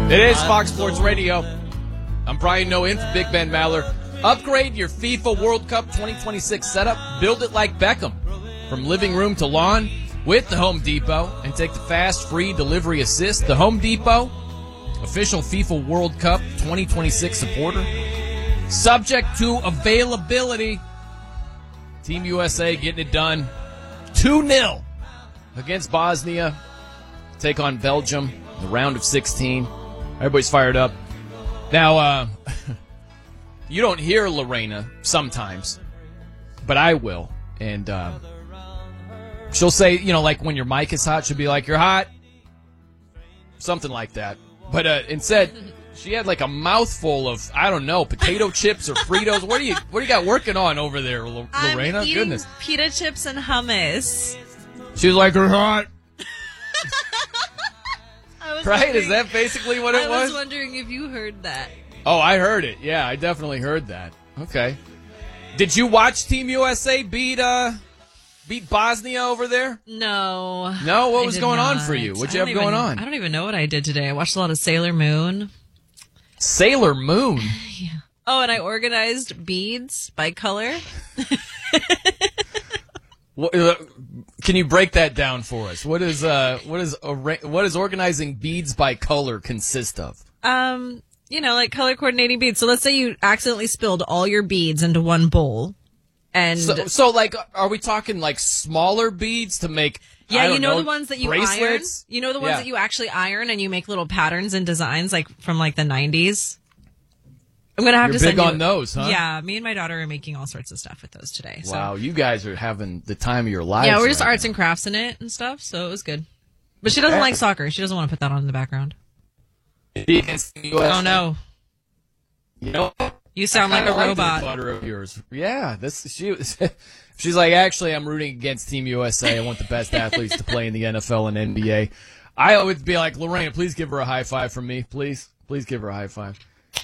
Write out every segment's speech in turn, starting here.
It is Fox Sports Radio. I'm Brian Noe in for Big Ben Maller. Upgrade your FIFA World Cup 2026 setup. Build it like Beckham. From living room to lawn with the Home Depot. And take the fast, free delivery assist. The Home Depot, official FIFA World Cup 2026 supporter. Subject to availability. Team USA getting it done 2-0 against Bosnia. Take on Belgium in the round of 16. Everybody's fired up. Now, you don't hear Lorena sometimes, but I will. And she'll say, you know, like when your mic is hot, she'll be like, "You're hot." Something like that. But instead, she had like a mouthful of, I don't know, potato chips or Fritos. What do you got working on over there, Lorena? I'm eating Goodness. pita chips and hummus. She was like, "You're hot." Right? Is that basically what it was? I was wondering if you heard that. Oh, I heard it. Yeah, I definitely heard that. Okay. Did you watch Team USA beat Bosnia over there? No. No? What I was did going on not. for you? What'd you have going on? I don't even know what I did today. I watched a lot of Sailor Moon. Sailor Moon? Yeah. Oh, and I organized beads by color. Can you break that down for us? What is organizing beads by color consist of? You know, like color coordinating beads. So let's say you accidentally spilled all your beads into one bowl. And so like, are we talking like smaller beads to make, yeah, I don't the ones that you bracelets? iron? You know the ones that you actually iron and you make little patterns and designs like from like the 90s? I'm going to have to send you. You're big on those, huh? Yeah, me and my daughter are making all sorts of stuff with those today. Wow, so. you guys are having the time of your lives. Yeah, we're just right arts now. and crafts in it and stuff, so it was good. But she doesn't like soccer. She doesn't want to put that on in the background. Oh, no. You know, you sound like a robot. Butter of yours. Yeah, she's like, actually, I'm rooting against Team USA. I want the best athletes to play in the NFL and NBA. I always be like, Lorena, please give her a high five from me. Please give her a high five.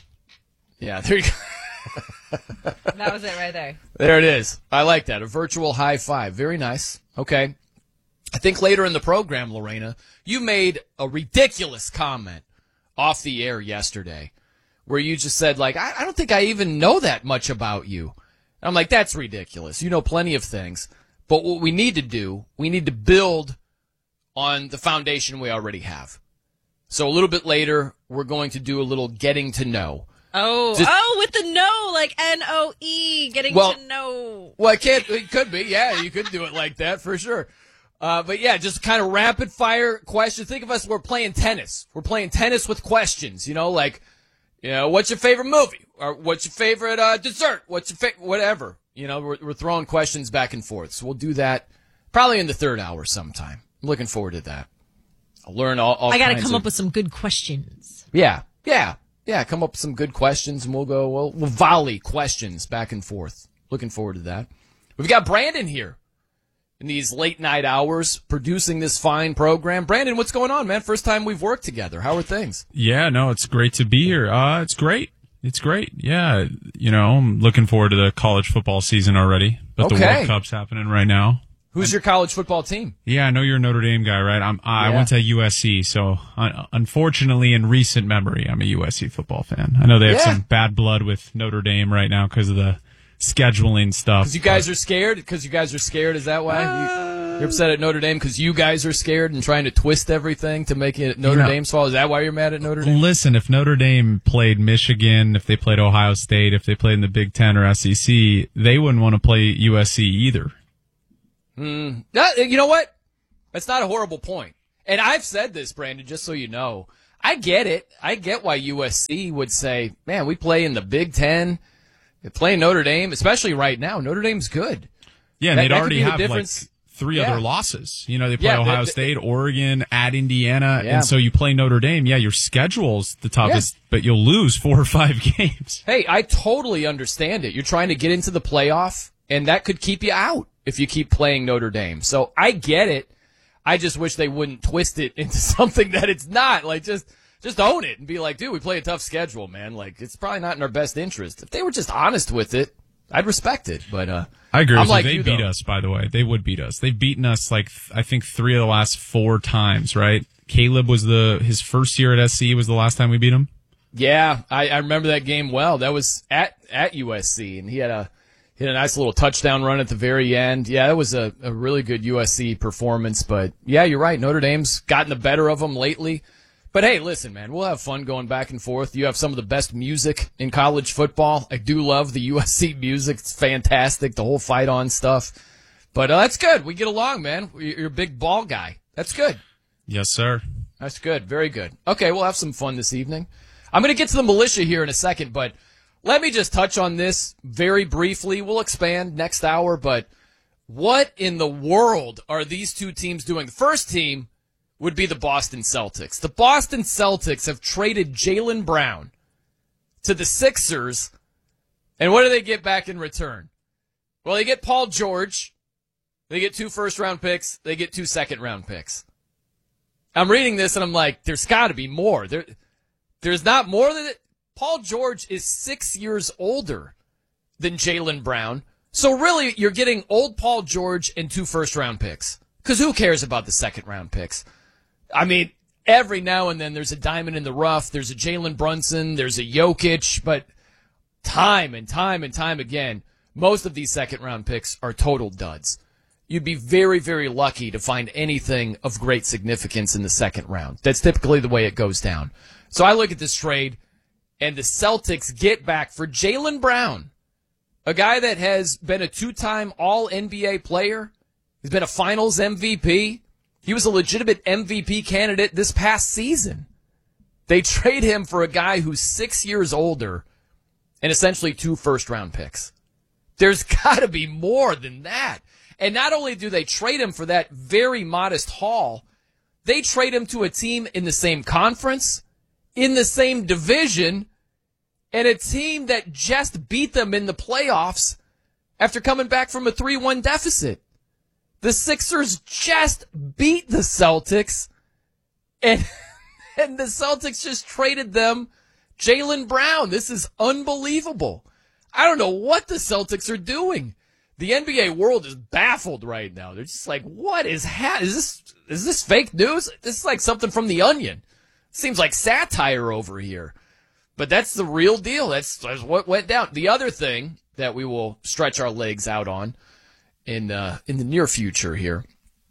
Yeah, there you go. That was it right there. There it is. I like that. A virtual high five. Very nice. Okay. I think later in the program, Lorena, you made a ridiculous comment off the air yesterday where you just said, like, I don't think I even know that much about you. And I'm like, that's ridiculous. You know plenty of things. But what we need to do, we need to build on the foundation we already have. So a little bit later, we're going to do a little getting to know. Oh, with the no, like N-O-E, getting to know. Well, it could be, yeah, you could do it like that for sure. But yeah, just kind of rapid fire questions. Think of us, we're playing tennis. We're playing tennis with questions, you know, like, you know, what's your favorite movie? Or what's your favorite dessert? What's your favorite, whatever. You know, we're throwing questions back and forth. So we'll do that probably in the third hour sometime. I'm looking forward to that. I'll learn all I got to kinds come of, up with some good questions. Yeah, come up with some good questions, and we'll volley questions back and forth. Looking forward to that. We've got Brandon here in these late night hours producing this fine program. Brandon, what's going on, man? First time we've worked together. How are things? Yeah, no, it's great to be here. It's great. It's great. Yeah, you know, I'm looking forward to the college football season already, but the World Cup's happening right now. Who's your college football team? Yeah, I know you're a Notre Dame guy, right? I went to USC, so unfortunately, in recent memory, I'm a USC football fan. I know they have some bad blood with Notre Dame right now because of the scheduling stuff. Because you guys are scared? Because you guys are scared, is that why? You're upset at Notre Dame because you guys are scared and trying to twist everything to make it Notre Dame's fault? Is that why you're mad at Notre Dame? Listen, if Notre Dame played Michigan, if they played Ohio State, if they played in the Big Ten or SEC, they wouldn't want to play USC either. You know what? That's not a horrible point. And I've said this, Brandon, just so you know. I get it. I get why USC would say, man, we play in the Big Ten. They play Notre Dame, especially right now. Notre Dame's good. Yeah, and they'd already have like three other losses. You know, they play Ohio State, Oregon, at Indiana, and so you play Notre Dame. Yeah, your schedule's the toughest, but you'll lose 4 or 5 games. Hey, I totally understand it. You're trying to get into the playoff, and that could keep you out if you keep playing Notre Dame. So I get it. I just wish they wouldn't twist it into something that it's not. Like, just own it and be like, dude, we play a tough schedule, man. Like, it's probably not in our best interest. If they were just honest with it, I'd respect it. But I agree with you. like they beat us, by the way. They would beat us. They've beaten us, like, I think 3 of the last 4 times, right? Caleb was his first year at SC was the last time we beat him. Yeah, I remember that game well. That was at USC, and he had a nice little touchdown run at the very end. Yeah, it was a really good USC performance. But yeah, you're right. Notre Dame's gotten the better of them lately. But hey, listen, man, we'll have fun going back and forth. You have some of the best music in college football. I do love the USC music. It's fantastic, the whole fight on stuff. But that's good. We get along, man. You're a big ball guy. That's good. Yes, sir. That's good. Very good. Okay, we'll have some fun this evening. I'm going to get to the militia here in a second, but let me just touch on this very briefly. We'll expand next hour, but what in the world are these two teams doing? The first team would be the Boston Celtics. The Boston Celtics have traded Jaylen Brown to the Sixers, and what do they get back in return? Well, they get Paul George, they get 2 first-round picks, they get 2 second-round picks. I'm reading this, and I'm like, there's got to be more. There's not more than it. Paul George is 6 years older than Jaylen Brown, so really you're getting old Paul George and 2 first-round picks, because who cares about the second-round picks? I mean, every now and then there's a diamond in the rough. There's a Jalen Brunson. There's a Jokic. But time and time and time again, most of these second-round picks are total duds. You'd be very, very lucky to find anything of great significance in the second round. That's typically the way it goes down. So I look at this trade, and the Celtics get back for Jaylen Brown, a guy that has been a 2-time All-NBA player. He's been a Finals MVP. He was a legitimate MVP candidate this past season. They trade him for a guy who's 6 years older and essentially 2 first-round picks. There's got to be more than that. And not only do they trade him for that very modest haul, they trade him to a team in the same conference, in the same division, and a team that just beat them in the playoffs after coming back from a 3-1 deficit. The Sixers just beat the Celtics, and the Celtics just traded them Jaylen Brown. This is unbelievable. I don't know what the Celtics are doing. The NBA world is baffled right now. They're just like, what is this fake news? This is like something from The Onion. Seems like satire over here. But that's the real deal. That's what went down. The other thing that we will stretch our legs out on in the near future here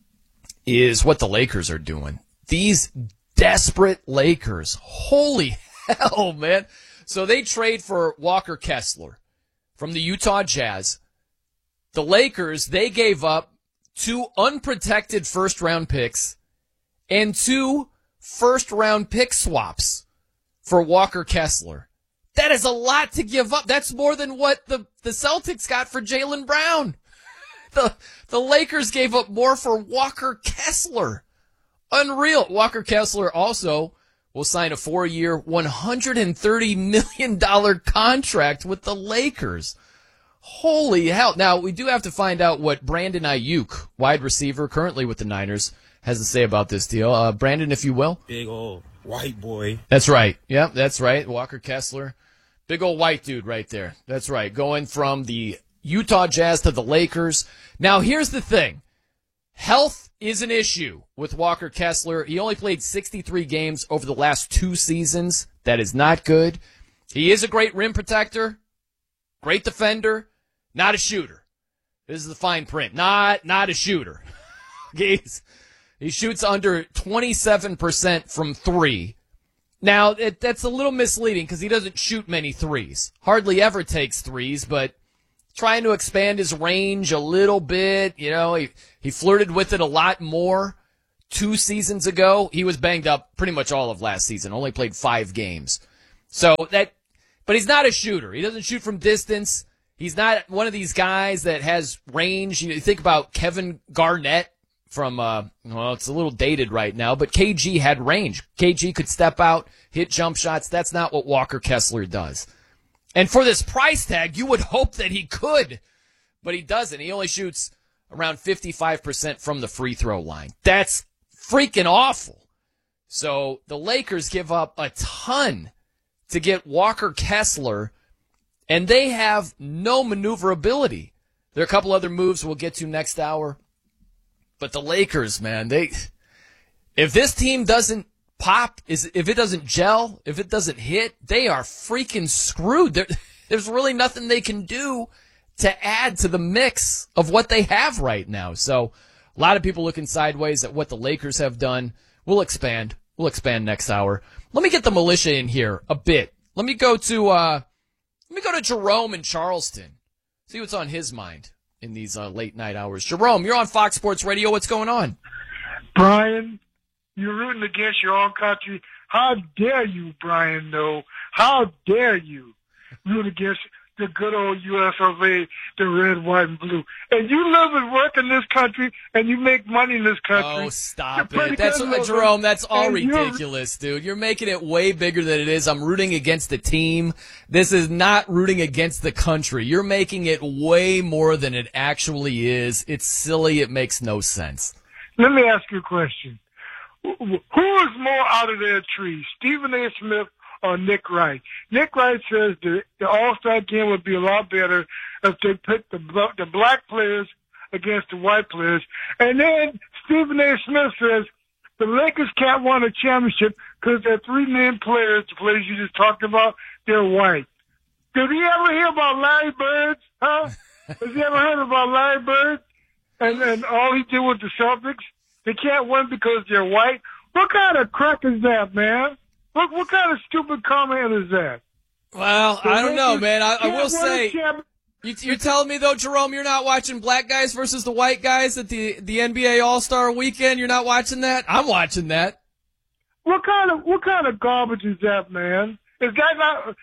is what the Lakers are doing. These desperate Lakers. Holy hell, man. So they trade for Walker Kessler from the Utah Jazz. The Lakers, they gave up 2 unprotected first-round picks and 2 first-round pick swaps for Walker Kessler. That is a lot to give up. That's more than what the Celtics got for Jaylen Brown. The Lakers gave up more for Walker Kessler. Unreal. Walker Kessler also will sign a 4-year, $130 million contract with the Lakers. Holy hell. Now, we do have to find out what Brandon Ayuk, wide receiver currently with the Niners, has to say about this deal. Brandon, if you will. Big old white boy. That's right. Yeah, that's right. Walker Kessler. Big old white dude right there. That's right. Going from the Utah Jazz to the Lakers. Now, here's the thing. Health is an issue with Walker Kessler. He only played 63 games over the last 2 seasons. That is not good. He is a great rim protector, great defender, not a shooter. This is the fine print. Not a shooter. He shoots under 27% from 3. Now, that's a little misleading because he doesn't shoot many threes. Hardly ever takes threes, but trying to expand his range a little bit. You know, he flirted with it a lot more 2 seasons ago. He was banged up pretty much all of last season, only played 5 games. But he's not a shooter. He doesn't shoot from distance. He's not one of these guys that has range. You think about Kevin Garnett from, it's a little dated right now, but KG had range. KG could step out, hit jump shots. That's not what Walker Kessler does. And for this price tag, you would hope that he could, but he doesn't. He only shoots around 55% from the free throw line. That's freaking awful. So the Lakers give up a ton to get Walker Kessler, and they have no maneuverability. There are a couple other moves we'll get to next hour. But the Lakers, man, If this team doesn't pop, if it doesn't gel, if it doesn't hit, they are freaking screwed. There's really nothing they can do to add to the mix of what they have right now. So a lot of people looking sideways at what the Lakers have done. We'll expand next hour. Let me get the militia in here a bit. Let me go to Jerome in Charleston. See what's on his mind in these late night hours. Jerome, you're on Fox Sports Radio. What's going on? Brian, you're rooting against your own country. How dare you, Brian, no? How dare you root against the good old U.S. of A., the red, white, and blue? And you live and work in this country, and you make money in this country. Oh, stop it. That's Jerome, that's all ridiculous, dude. You're making it way bigger than it is. I'm rooting against the team. This is not rooting against the country. You're making it way more than it actually is. It's silly. It makes no sense. Let me ask you a question. Who is more out of their tree, Stephen A. Smith or Nick Wright? Nick Wright says the All-Star game would be a lot better if they picked the black players against the white players. And then Stephen A. Smith says the Lakers can't win a championship because their three main players, the players you just talked about, they're white. Did he ever hear about Larry Bird? Huh? Has he ever heard about Larry Bird? And all he did with the Celtics? They can't win because they're white? What kind of crap is that, man? What kind of stupid comment is that? Well, I don't know, man. I will say, you're telling me, though, Jerome, you're not watching black guys versus the white guys at the NBA All-Star Weekend? You're not watching that? I'm watching that. What kind of garbage is that, man? Is that not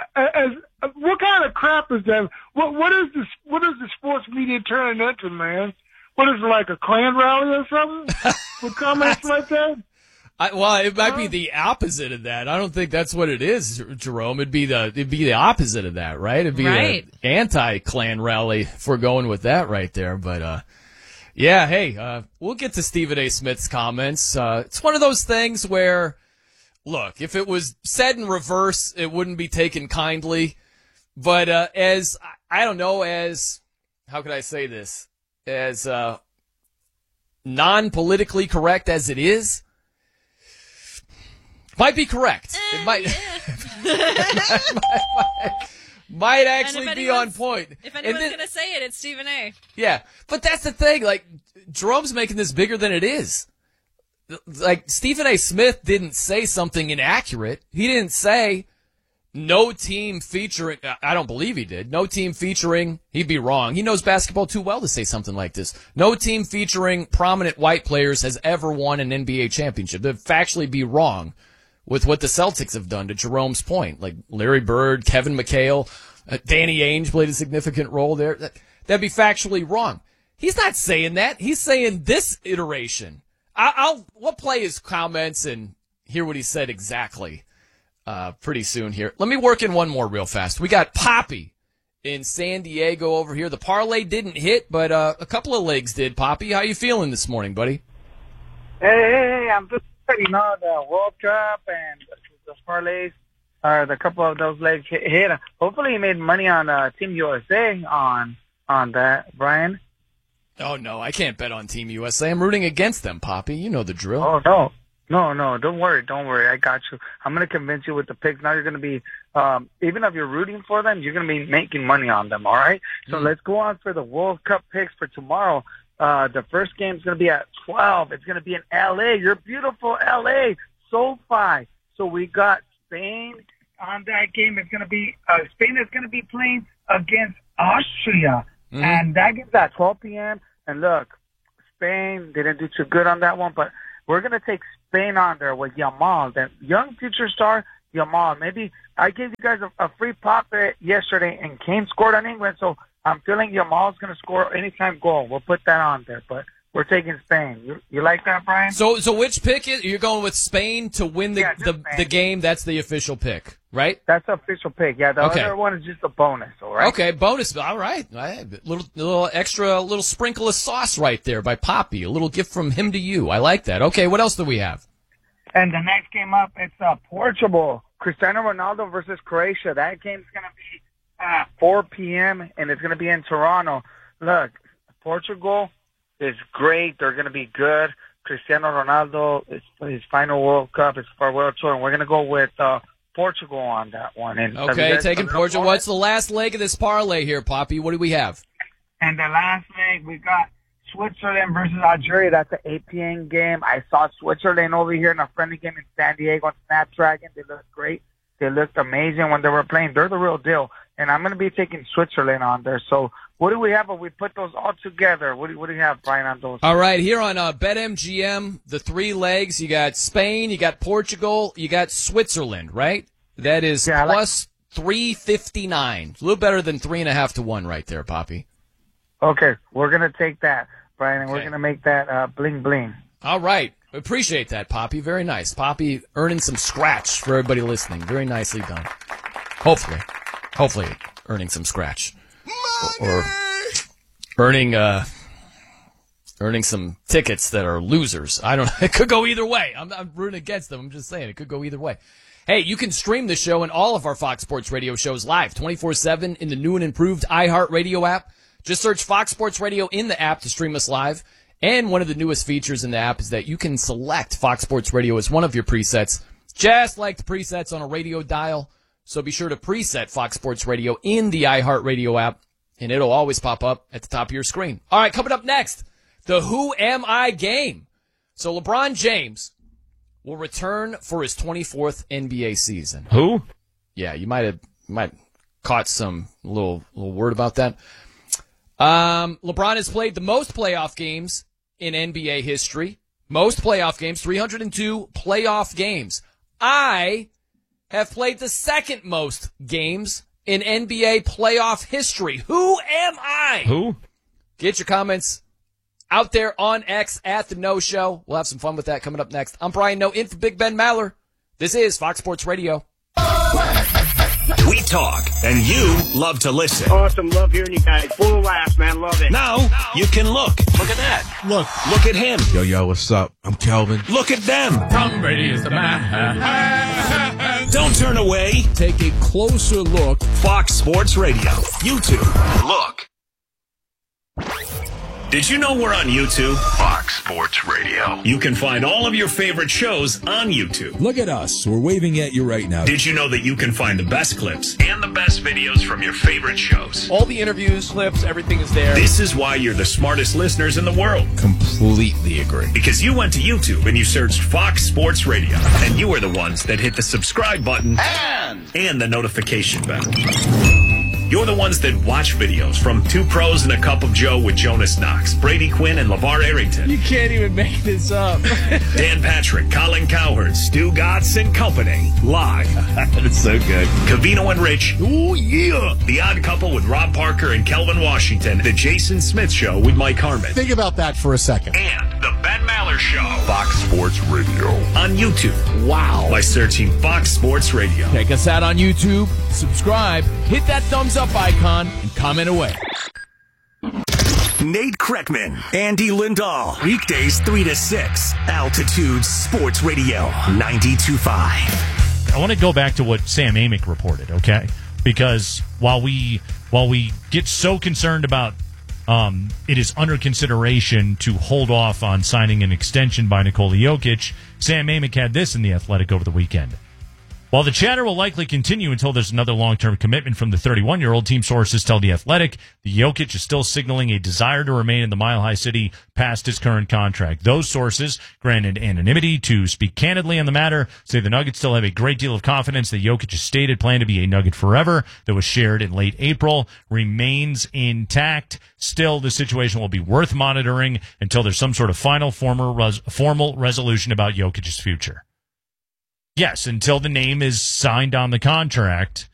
what kind of crap is that? What is the sports media turning into, man? What is it, like a Klan rally or something? With comments like that? It might be the opposite of that. I don't think that's what it is, Jerome. It'd be the opposite of that, right? It'd be an anti-Klan rally if we're going with that right there. But yeah, hey, we'll get to Stephen A. Smith's comments. It's one of those things where, look, if it was said in reverse, it wouldn't be taken kindly. But as how could I say this? As non-politically correct as it is, might be correct. It might actually be on point. If anyone's going to say it, it's Stephen A. Yeah, but that's the thing. Like, Jerome's making this bigger than it is. Like, Stephen A. Smith didn't say something inaccurate. He didn't say no team featuring, I don't believe he did. No team featuring, he'd be wrong. He knows basketball too well to say something like this. No team featuring prominent white players has ever won an NBA championship. That'd factually be wrong with what the Celtics have done, to Jerome's point. Like Larry Bird, Kevin McHale, Danny Ainge played a significant role there. That'd be factually wrong. He's not saying that. He's saying this iteration. We'll play his comments and hear what he said exactly pretty soon here. Let me work in one more real fast. We got Poppy in San Diego over here. The parlay didn't hit, but a couple of legs did. Poppy, how you feeling this morning, buddy? Hey, I'm just the World Cup and the parlays, the couple of those legs hit. Hopefully, you made money on Team USA on that, Brian. Oh no, I can't bet on Team USA. I'm rooting against them, Poppy. You know the drill. Oh no, don't worry. I got you. I'm gonna convince you with the picks. Now you're gonna be, even if you're rooting for them, you're gonna be making money on them. All right. So let's go on for the World Cup picks for tomorrow. The first game is going to be at 12. It's going to be in L.A., your beautiful L.A., SoFi. So we got Spain on that game. It's going to be Spain is going to be playing against Austria. And that game's at 12 p.m. And look, Spain didn't do too good on that one, but we're going to take Spain on there with Yamal, the young future star Yamal. Maybe I gave you guys a free pop yesterday, and Kane scored on England, so I'm feeling Yamal's going to score anytime goal. We'll put that on there, but we're taking Spain. You like that, Brian? So which pick is you're going with Spain to win the game? That's the official pick, right? That's the official pick. Yeah, the other one is just a bonus. All right. Okay, bonus. All right. Little extra, little sprinkle of sauce right there by Poppy. A little gift from him to you. I like that. Okay, what else do we have? And the next game up, it's Portugal, Cristiano Ronaldo versus Croatia. That game's going to be at 4 p.m., and it's going to be in Toronto. Look, Portugal is great. They're going to be good. Cristiano Ronaldo, his final World Cup, his farewell tour, and we're going to go with Portugal on that one. And okay, taking Portugal. What's the last leg of this parlay here, Poppy? What do we have? And the last leg, we got Switzerland versus Algeria. That's an 8 p.m. game. I saw Switzerland over here in a friendly game in San Diego on Snapdragon. They looked great. They looked amazing when they were playing. They're the real deal. And I'm going to be taking Switzerland on there. So what do we have if we put those all together? What do you have, Brian, on those? All right, here on BetMGM, the 3 legs, you got Spain, you got Portugal, you got Switzerland, right? That is plus 359. A little better than 3.5 to 1 right there, Poppy. Okay, we're going to take that, Brian, and we're going to make that bling bling. All right. Appreciate that, Poppy. Very nice. Poppy earning some scratch for everybody listening. Very nicely done. Hopefully earning some scratch. Or earning some tickets that are losers. I don't know. It could go either way. I'm rooting against them. I'm just saying it could go either way. Hey, you can stream the show and all of our Fox Sports Radio shows live 24/7 in the new and improved iHeartRadio app. Just search Fox Sports Radio in the app to stream us live. And one of the newest features in the app is that you can select Fox Sports Radio as one of your presets, just like the presets on a radio dial. So be sure to preset Fox Sports Radio in the iHeartRadio app, and it'll always pop up at the top of your screen. All right, coming up next, the Who Am I game. So LeBron James will return for his 24th NBA season. Who? Yeah, you might have caught some little word about that. LeBron has played the most playoff games in NBA history. Most playoff games, 302 playoff games. I have played the second most games in NBA playoff history. Who am I? Who? Get your comments out there on X at The No Show. We'll have some fun with that coming up next. I'm Brian Noe in for Big Ben Maller. This is Fox Sports Radio. We talk, and you love to listen. Awesome. Love hearing you guys. Full of laughs, man. Love it. Now, you can look. Look at that. Look at him. Yo, what's up? I'm Calvin. Look at them. Tom Brady is the man. Don't turn away. Take a closer look. Fox Sports Radio. YouTube. Look. Did you know we're on YouTube? Fox Sports Radio. You can find all of your favorite shows on YouTube. Look at us. We're waving at you right now. Did you know that you can find the best clips and the best videos from your favorite shows? All the interviews, clips, everything is there. This is why you're the smartest listeners in the world. Completely agree. Because you went to YouTube and you searched Fox Sports Radio. And you were the ones that hit the subscribe button and the notification bell. You're the ones that watch videos from Two Pros and a Cup of Joe with Jonas Knox, Brady Quinn, and LeVar Arrington. You can't even make this up. Dan Patrick, Colin Cowherd, Stu Gatz, and company. Live. That's so good. Covino and Rich. Ooh, yeah. The Odd Couple with Rob Parker and Kelvin Washington. The Jason Smith Show with Mike Harmon. Think about that for a second. And the Ben Maller Show. Fox Sports Radio. On YouTube. Wow. By searching Fox Sports Radio. Check us out on YouTube. Subscribe. Hit that thumbs up icon and comment away. Nate Kreckman, Andy Lindahl. Weekdays 3 to 6. Altitude Sports Radio 92.5. I want to go back to what Sam Amick reported, okay? Because while we get so concerned about it is under consideration to hold off on signing an extension by Nikola Jokic, Sam Amick had this in The Athletic over the weekend. While the chatter will likely continue until there's another long-term commitment from the 31-year-old, team sources tell The Athletic the Jokic is still signaling a desire to remain in the Mile High City past his current contract. Those sources, granted anonymity to speak candidly on the matter, say the Nuggets still have a great deal of confidence that Jokic's stated plan to be a Nugget forever that was shared in late April remains intact. Still, the situation will be worth monitoring until there's some sort of final formal resolution about Jokic's future. Yes, until the name is signed on the contract,